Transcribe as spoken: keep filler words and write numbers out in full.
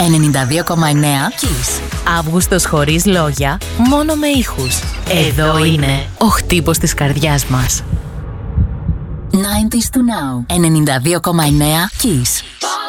ενενήντα δύο κόμμα εννέα Kiss. Αύγουστος χωρίς λόγια, μόνο με ήχους. Εδώ είναι ο χτύπος της καρδιάς μας. ενενήντα to now. ενενήντα δύο κόμμα εννέα Kiss.